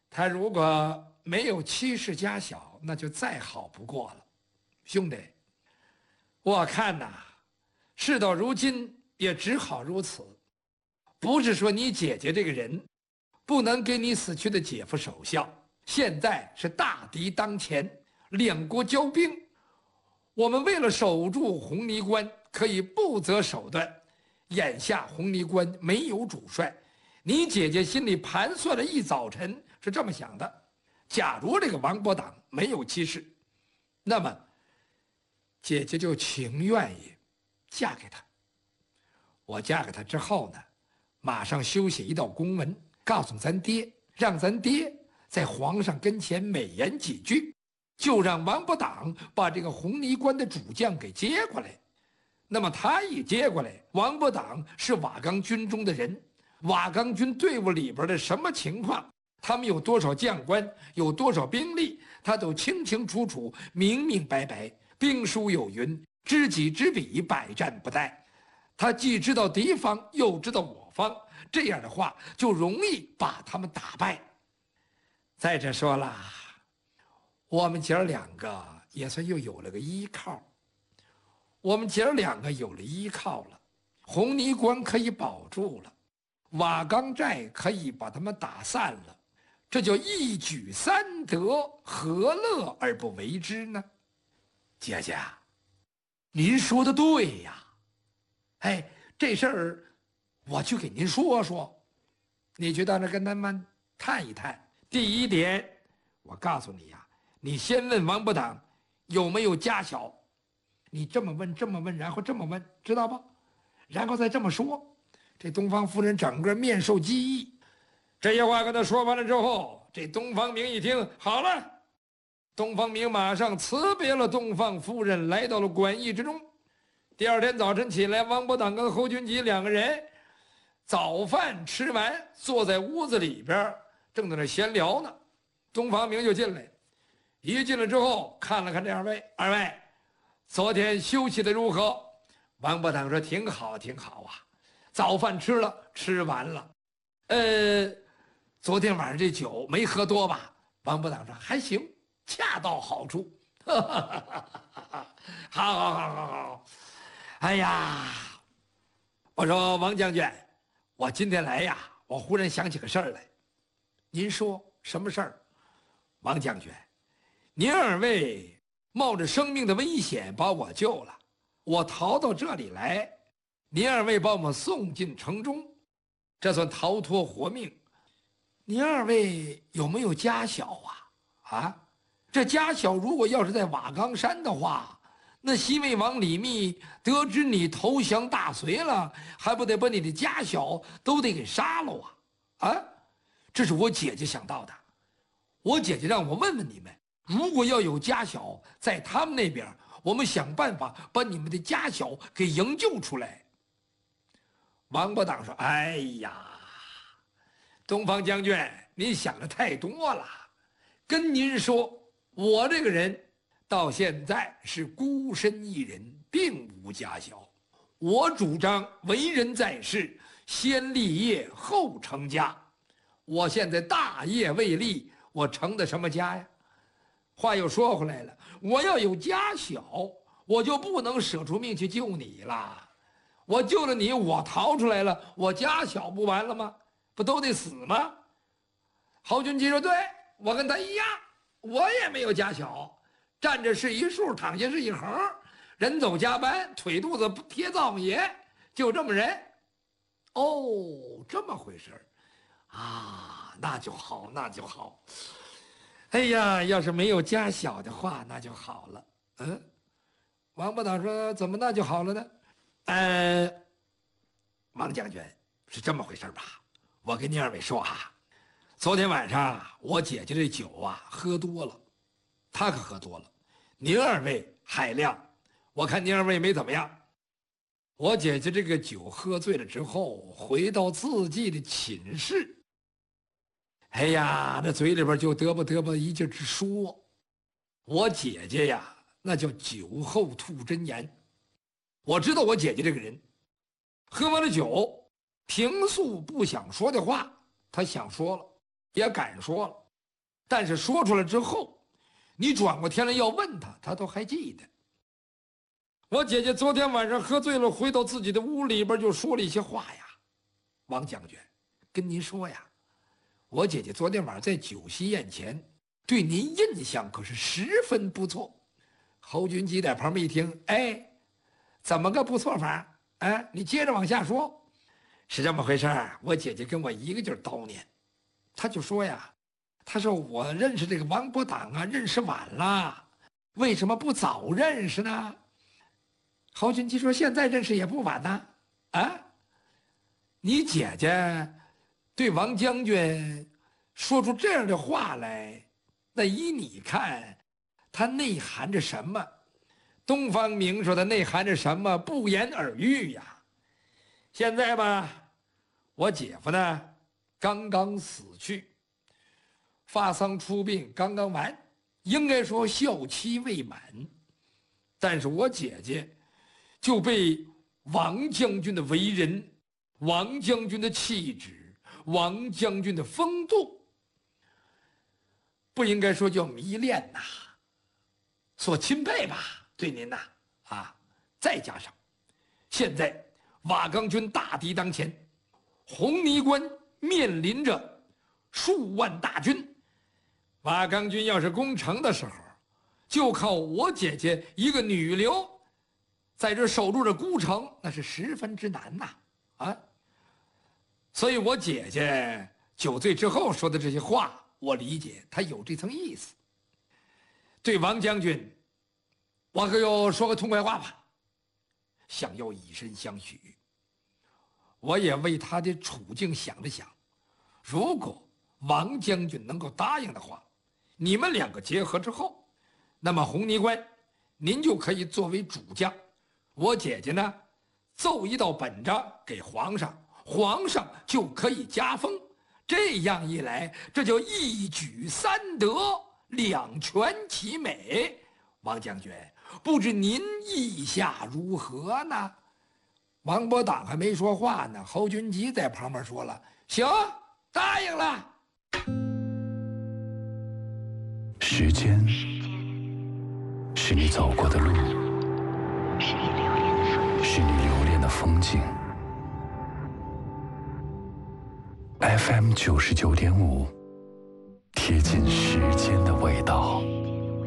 他如果没有妻室家小，那就再好不过了。兄弟，我看呐，事到如今也只好如此。不是说你姐姐这个人不能给你死去的姐夫守孝，现在是大敌当前，两国交兵，我们为了守住红泥关，可以不择手段。眼下红泥关没有主帅，你姐姐心里盘算了一早晨，是这么想的：假如这个王伯党没有妻室，那么姐姐就情愿意嫁给他。我嫁给他之后呢，马上修写一道公文，告诉咱爹，让咱爹在皇上跟前美言几句，就让王伯党把这个红泥关的主将给接过来。那么他一接过来，王伯党是瓦岗军中的人，瓦岗军队伍里边的什么情况，他们有多少将官，有多少兵力，他都清清楚楚、明明白白。兵书有云：知己知彼，百战不殆。他既知道敌方，又知道我方，这样的话就容易把他们打败。再者说了，我们姐儿两个也算又有了个依靠。我们姐儿两个有了依靠了，红泥关可以保住了，瓦岗寨可以把他们打散了，这叫一举三得，何乐而不为之呢？姐姐，您说的对呀。哎，这事儿我去给您说说，你去到那跟他们探一探。第一点，我告诉你呀，你先问王伯党有没有家小。你这么问，这么问，然后这么问，知道吧？然后再这么说。这东方夫人整个面受激意。这些话跟他说完了之后，这东方明一听，好了，东方明马上辞别了东方夫人，来到了馆驿之中。第二天早晨起来，王伯党跟侯君集两个人早饭吃完，坐在屋子里边，正在那闲聊呢。东方明就进来，一进来之后看了看这二位，昨天休息的如何？王伯党说挺好，挺好啊。早饭吃了，吃完了。昨天晚上这酒没喝多吧？王伯党说还行，恰到好处。好。哎呀，我说王将军，我今天来呀，我忽然想起个事儿来。您说什么事儿？王将军，您二位冒着生命的危险把我救了，我逃到这里来，您二位把我们送进城中，这算逃脱活命。您二位有没有家小啊？这家小如果要是在瓦岗山的话，那西魏王李密得知你投降大隋了，还不得把你的家小都得给杀了啊？这是我姐姐想到的，我姐姐让我问问你们，如果要有家小在他们那边，我们想办法把你们的家小给营救出来。王伯党说：“哎呀，东方将军，您想的太多了。跟您说，我这个人到现在是孤身一人，并无家小。我主张为人在世，先立业后成家。我现在大业未立，我成的什么家呀？话又说回来了，我要有家小，我就不能舍出命去救你了。我救了你，我逃出来了，我家小不完了吗？不都得死吗？”侯君集说：“对，我跟他一样，我也没有家小，站着是一竖，躺下是一横，人走家搬，腿肚子贴灶王爷，就这么人。”哦，这么回事啊，那就好，那就好。哎呀，要是没有家小的话，那就好了。王伯党说：“怎么那就好了呢？”王将军，是这么回事吧？我跟您二位说啊，昨天晚上我姐姐这酒啊喝多了，她可喝多了。您二位海量，我看您二位没怎么样。我姐姐这个酒喝醉了之后，回到自己的寝室，哎呀，那嘴里边就嘚啵一劲直说。我姐姐呀，那叫酒后吐真言。我知道我姐姐这个人，喝完了酒，平素不想说的话，她想说了，也敢说了。 但是说出来之后，你转过天来要问他，他都还记得。我姐姐昨天晚上喝醉了，回到自己的屋里边就说了一些话呀。王将军，跟您说呀，我姐姐昨天晚上在酒席宴前对您印象可是十分不错。侯军基在旁边一听，哎，怎么个不错法？哎，你接着往下说。是这么回事儿，我姐姐跟我一个劲儿叨念，她就说呀，她说我认识这个王伯党啊，认识晚了，为什么不早认识呢？侯军基说现在认识也不晚呐。啊，你姐姐对王将军说出这样的话来，那依你看，它内含着什么？东方明说的内含着什么？不言而喻呀。现在吧，我姐夫呢刚刚死去，发丧出殡刚刚完，应该说孝期未满，但是我姐姐就被王将军的为人、王将军的气质、王将军的风度，不应该说叫迷恋呐，所钦佩吧，对您呐，啊，再加上现在瓦岗军大敌当前，红泥关面临着数万大军，瓦岗军要是攻城的时候，就靠我姐姐一个女流在这守住着孤城，那是十分之难呐！啊，所以我姐姐酒醉之后说的这些话，我理解她有这层意思。对王将军，我可要说个痛快话吧，想要以身相许。我也为他的处境想了想，如果王将军能够答应的话，你们两个结合之后，那么红泥关您就可以作为主将，我姐姐呢奏一道本章给皇上，皇上就可以加封。这样一来，这就一举三得，两全其美。王将军，不知您意下如何呢？王伯党还没说话呢，侯军基在旁边说了：“行，答应了。” 时间是你走过的路，是你留恋的风景。FM 99.5，贴近时间的味道。